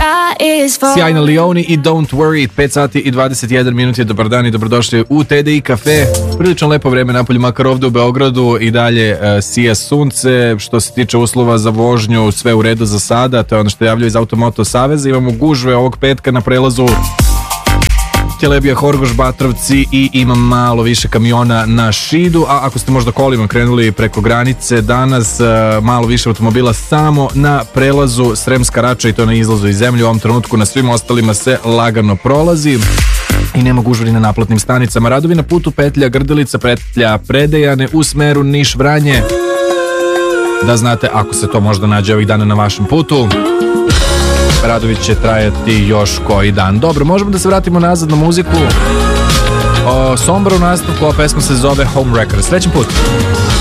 Sjajna Leoni i Don't Worry. 5 sati i 21 minuti. Dobar dan i dobrodošli u TDI kafe. Prilično lepo vreme napolju, makar ovde u Beogradu i dalje sija sunce. Što se tiče uslova za vožnju, sve u redu za sada. To je ono što javljaju iz Automoto Saveza. Imamo gužve ovog petka na prelazu Kelebija, Horgoš, Batrovci i ima malo više kamiona na Šidu, a ako ste možda kolima krenuli preko granice danas, malo više automobila samo na prelazu Sremska Rača i to na izlazu iz zemlje. U ovom trenutku na svim ostalima se lagano prolazi i nema gužvi na naplatnim stanicama. Radovi na putu petlja Grdelica, petlja Predejane u smeru Niš-Vranje, da znate ako se to možda nađe ovih dana na vašem putu. Radovi će trajati još koji dan. Dobro, možemo da se vratimo nazad na muziku. Sombra u nastavku, ova pesma se zove Homewrecker. Srećen put!